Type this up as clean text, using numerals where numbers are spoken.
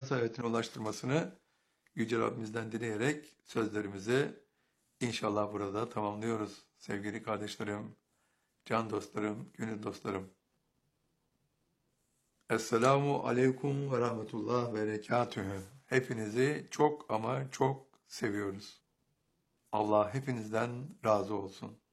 saadetine ulaştırmasını Yüce Rabbimizden dileyerek sözlerimizi inşallah burada tamamlıyoruz. Sevgili kardeşlerim, can dostlarım, gönül dostlarım. Esselamu aleyküm ve rahmetullah ve berekatühü. Hepinizi çok ama çok seviyoruz. Allah hepinizden razı olsun.